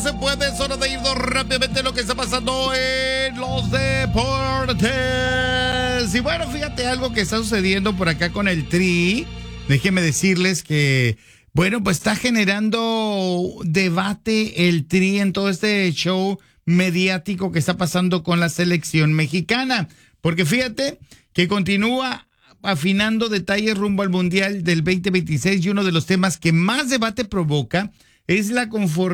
Se puede, es hora de irnos rápidamente a lo que está pasando en los deportes. Y bueno, fíjate algo que está sucediendo por acá con el Tri. Déjenme decirles que, bueno, pues está generando debate el Tri en todo este show mediático que está pasando con la selección mexicana. Porque fíjate que continúa afinando detalles rumbo al Mundial del 2026 y uno de los temas que más debate provoca es la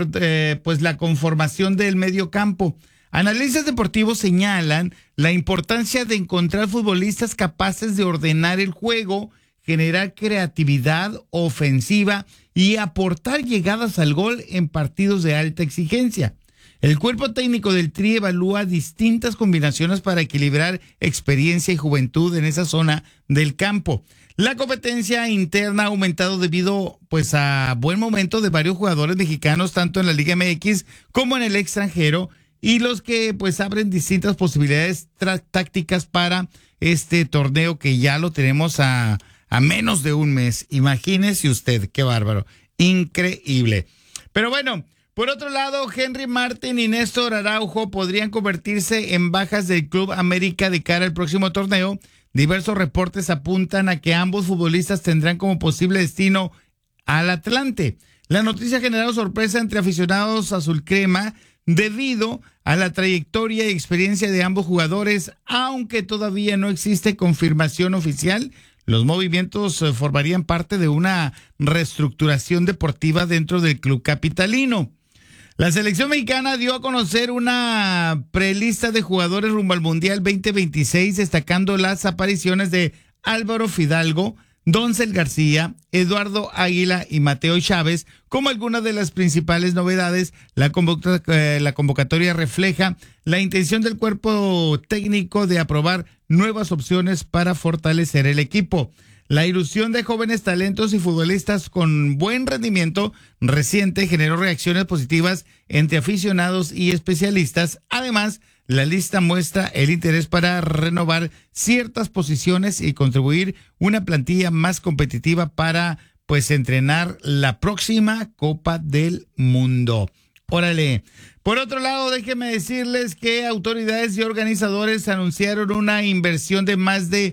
conformación del medio campo. Analistas deportivos señalan la importancia de encontrar futbolistas capaces de ordenar el juego, generar creatividad ofensiva y aportar llegadas al gol en partidos de alta exigencia. El cuerpo técnico del Tri evalúa distintas combinaciones para equilibrar experiencia y juventud en esa zona del campo. La competencia interna ha aumentado debido pues a buen momento de varios jugadores mexicanos tanto en la Liga MX como en el extranjero y los que pues abren distintas posibilidades tácticas para este torneo que ya lo tenemos a menos de un mes. Imagínese usted, qué bárbaro, increíble. Pero bueno, por otro lado, Henry Martin y Néstor Araujo podrían convertirse en bajas del Club América de cara al próximo torneo. Diversos reportes apuntan a que ambos futbolistas tendrán como posible destino al Atlante. La noticia ha generado sorpresa entre aficionados azul crema debido a la trayectoria y experiencia de ambos jugadores, aunque todavía no existe confirmación oficial. Los movimientos formarían parte de una reestructuración deportiva dentro del club capitalino. La selección mexicana dio a conocer una prelista de jugadores rumbo al Mundial 2026, destacando las apariciones de Álvaro Fidalgo, Doncel García, Eduardo Águila y Mateo Chávez como algunas de las principales novedades. La convocatoria refleja la intención del cuerpo técnico de aprobar nuevas opciones para fortalecer el equipo. La ilusión de jóvenes talentos y futbolistas con buen rendimiento reciente generó reacciones positivas entre aficionados y especialistas. Además, la lista muestra el interés para renovar ciertas posiciones y contribuir una plantilla más competitiva para, pues, entrenar la próxima Copa del Mundo. Órale. Por otro lado, déjenme decirles que autoridades y organizadores anunciaron una inversión de más de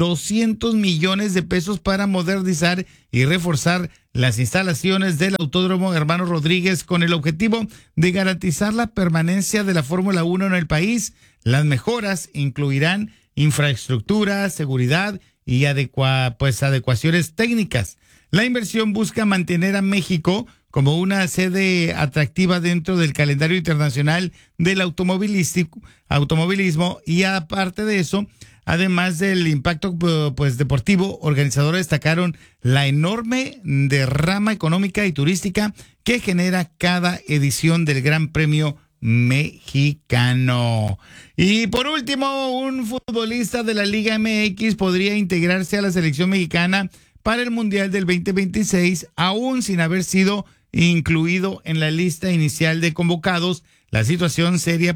200 millones de pesos para modernizar y reforzar las instalaciones del Autódromo Hermanos Rodríguez con el objetivo de garantizar la permanencia de la Fórmula 1 en el país. Las mejoras incluirán infraestructura, seguridad y adecuaciones técnicas. La inversión busca mantener a México como una sede atractiva dentro del calendario internacional del automovilismo y aparte de eso, además del impacto deportivo, organizadores destacaron la enorme derrama económica y turística que genera cada edición del Gran Premio Mexicano. Y por último, un futbolista de la Liga MX podría integrarse a la selección mexicana para el Mundial del 2026, aún sin haber sido incluido en la lista inicial de convocados. La situación sería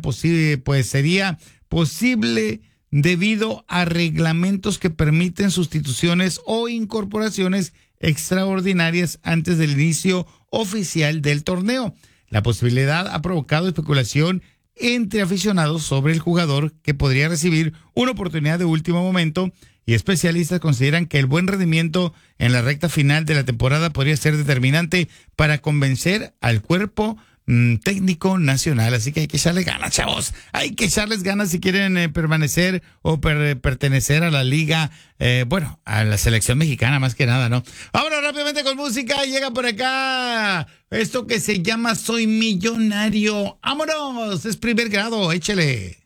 posible debido a reglamentos que permiten sustituciones o incorporaciones extraordinarias antes del inicio oficial del torneo. La posibilidad ha provocado especulación entre aficionados sobre el jugador que podría recibir una oportunidad de último momento y especialistas consideran que el buen rendimiento en la recta final de la temporada podría ser determinante para convencer al cuerpo técnico nacional. Así que hay que echarle ganas, chavos. Hay que echarles ganas si quieren permanecer o pertenecer a la liga, a la selección mexicana más que nada, ¿no? Vámonos rápidamente con música. Llega por acá esto que se llama Soy Millonario. ¡Vámonos! Es Primer Grado, échele.